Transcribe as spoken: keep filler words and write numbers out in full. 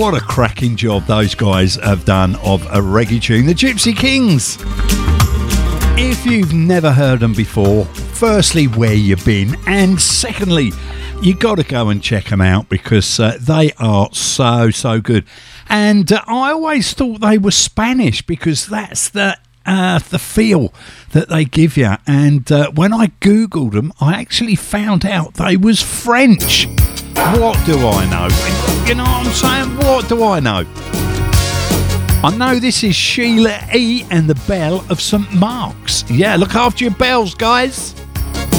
what a cracking job those guys have done of a reggae tune, the Gypsy Kings. If you've never heard them before, firstly, where you been? And secondly, you got to go and check them out because uh, they are so, so good. And uh, I always thought they were Spanish because that's the uh, the feel that they give you. And uh, when I Googled them, I actually found out they was French. What do I know? You know what I'm saying? What do I know? I know this is Sheila E. and the Belle of Saint Mark's. Yeah, look after your bells, guys.